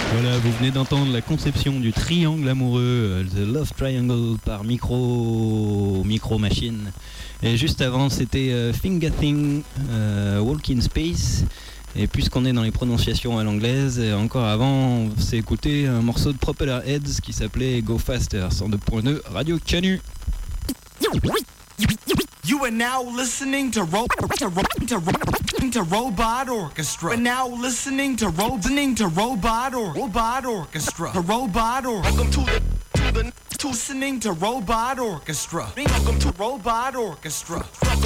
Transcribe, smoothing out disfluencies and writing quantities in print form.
Voilà, vous venez d'entendre la conception du triangle amoureux, The Love Triangle par Micro Machine. Et juste avant, c'était Finger Thing, Walk in Space. Et puisqu'on est dans les prononciations à l'anglaise, encore avant, on s'est écouté un morceau de Propeller Heads qui s'appelait Go Faster, 102.2 Radio Canu. You are now listening to Robot Orchestra. We're now listening to Robot Orchestra. The Robot Orchestra. Welcome to listening to Robot Orchestra. Welcome to Robot Orchestra.